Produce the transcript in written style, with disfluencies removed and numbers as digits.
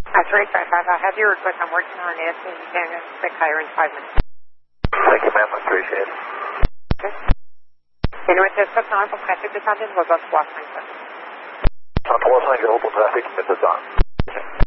That's right, I'll have your request. I'm working on it and then expect higher in 5 minutes. Thank you, ma'am. I appreciate it. Okay. Anyway, this is not for traffic descendant was on Los Angeles. Los Angeles traffic, this is on.